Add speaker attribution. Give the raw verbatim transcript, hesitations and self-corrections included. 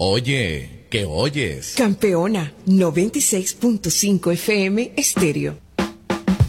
Speaker 1: Oye, ¿qué oyes?
Speaker 2: Campeona noventa y seis punto cinco F M Estéreo.